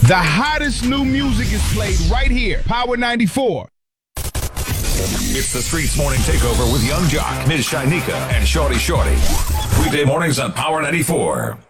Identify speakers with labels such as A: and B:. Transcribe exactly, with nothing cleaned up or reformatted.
A: The hottest new music is played right here. Power ninety-four.
B: It's the Streets Morning Takeover with Young Jock, Miz Shinika, and Shorty Shorty. Weekday mornings on Power ninety-four.